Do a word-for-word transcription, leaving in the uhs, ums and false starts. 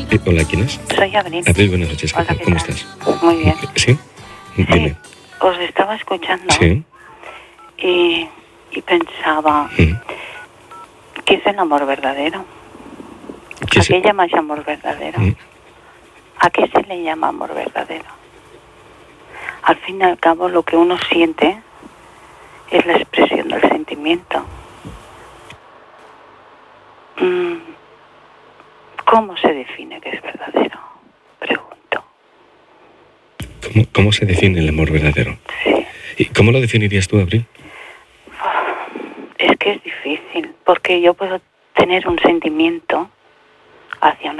Eh, hola, ¿quién es? Soy Abril. Abril, buenas noches. Hola, ¿qué ¿Cómo tal? estás? Muy bien. ¿Sí? Dime. Sí, os estaba escuchando Sí. y, y pensaba, Mm. ¿qué es el amor verdadero? ¿Qué ¿A se- qué llamáis amor verdadero? Mm. ¿A qué se le llama amor verdadero? Al fin y al cabo, lo que uno siente es la expresión del sentimiento. Mm, ¿Cómo se define que es verdadero? Pregunto. ¿Cómo, ¿Cómo se define el amor verdadero? Sí. ¿Y cómo lo definirías tú, Abril? Es que es difícil, porque yo puedo tener un sentimiento hacia una